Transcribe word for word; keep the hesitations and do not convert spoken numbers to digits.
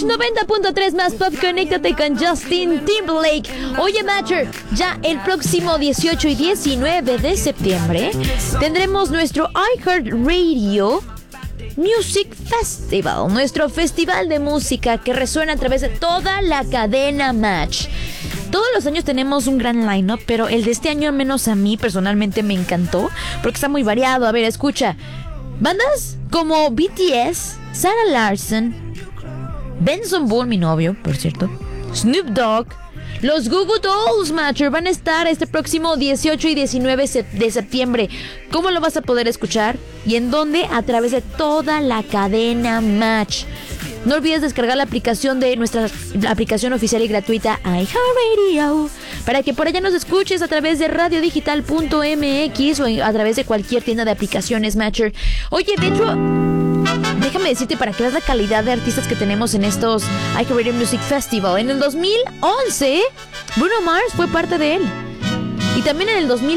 Match noventa punto tres más pop. Conéctate con Justin Timberlake. Oye, Matcher, ya el próximo dieciocho y diecinueve de septiembre tendremos nuestro iHeartRadio Music Festival, nuestro festival de música que resuena a través de toda la cadena Match. Todos los años tenemos un gran line-up, pero el de este año, al menos a mí personalmente, me encantó porque está muy variado. A ver, escucha. Bandas como B T S, Sarah Larson, Benson Boone, mi novio, por cierto, Snoop Dogg, los Goo Goo Dolls, Matcher, van a estar este próximo dieciocho y diecinueve de septiembre. ¿Cómo lo vas a poder escuchar? ¿Y en dónde? A través de toda la cadena Match. No olvides descargar la aplicación de nuestra la aplicación oficial y gratuita iHeartRadio para que por allá nos escuches a través de radio digital punto m x o a través de cualquier tienda de aplicaciones, Matcher. Oye, de hecho, déjame decirte para que veas la calidad de artistas que tenemos en estos iHeartRadio Music Festival. En el dos mil once, Bruno Mars fue parte de él. Y también en el dos mil